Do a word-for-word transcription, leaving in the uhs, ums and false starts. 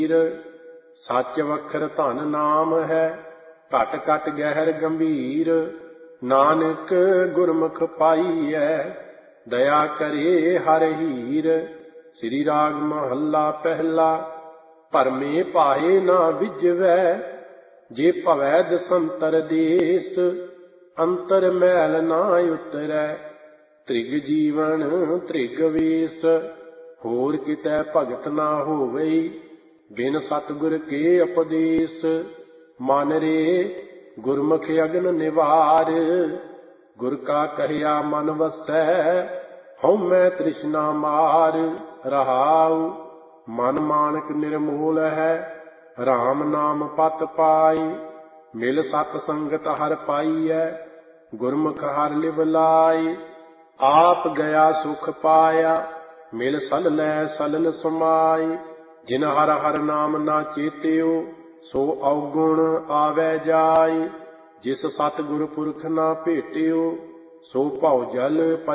सच वखर धन नाम है, घट घट गहर गंभीर। नानक गुरमुख पाईऐ, दया करे हर हीर। श्री राग महला पहला। भरमे पाए ना विजवै, जे भवै दसंतर देस। अंतर मैल ना उतरै, त्रिग जीवन त्रिग वेस। होर कितै भगत ना होवई, बिन सतगुर के उपदेश। मन रे गुरमुख अगन निवार, गुर का कहया मन वसै। हउमੈ तृष्णा मार, रहाउ मन मानक निर्मूल है। राम नाम पत पाई, मिल सत संगत हर पाईऐ। गुरमुख हर लिव लाई, आप गया सुख पाया। मिल सललै सलन समाई, जिन हर हर नाम ना चेत्यो। सो अवगुण आवै जाई, जिस सतगुर पुरख ना भेटियो। सो भव जल